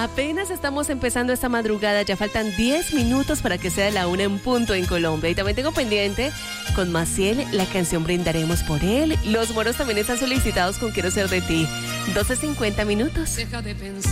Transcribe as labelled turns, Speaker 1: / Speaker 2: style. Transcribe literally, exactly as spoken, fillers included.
Speaker 1: Apenas estamos empezando esta madrugada, ya faltan diez minutos para que sea la una en punto en Colombia. Y también tengo pendiente con Maciel la canción Brindaremos por él. Los moros también están solicitados con Quiero ser de ti. doce cincuenta minutos.
Speaker 2: Deja de pensar.